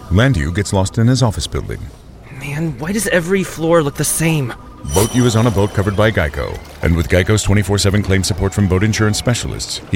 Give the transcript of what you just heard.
Landu gets lost in his office building. Man, why does every floor look the same? Boat U is on a boat covered by Geico. And with Geico's 24/7 claim support from boat insurance specialists,